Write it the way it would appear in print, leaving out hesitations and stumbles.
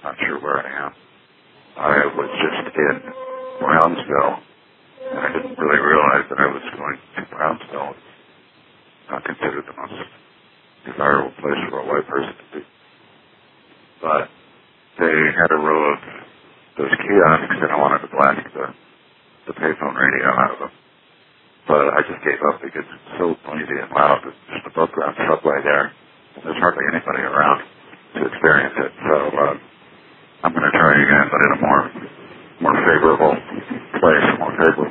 not sure where I am. I was just in Brownsville, and I didn't really realize that I was going to Brownsville. It's not considered the most desirable place for a white person to be. But they had a row of those kiosks, and I wanted to blast the payphone radio out of them. But I just gave up because it's so noisy and loud. There's just a above-ground subway there. There's hardly anybody around to experience it. So I'm going to try again, but in a more favorable place, more favorable